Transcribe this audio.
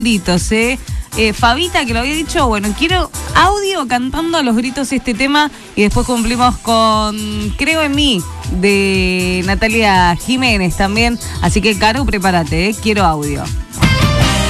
gritos, Fabita, que lo había dicho, bueno, quiero audio cantando a los gritos este tema y después cumplimos con Creo en mí, de Natalia Jiménez también. Así que, Caro, prepárate, quiero audio.